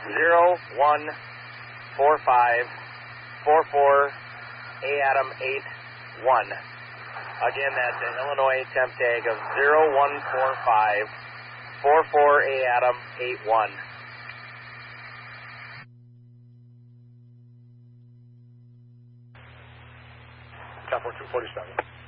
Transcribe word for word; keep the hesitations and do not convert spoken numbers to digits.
zero one four five four four A Adam eight one. Again, that's an Illinois temp tag of zero one four five four four A Adam eight one. Top four two forty-seven.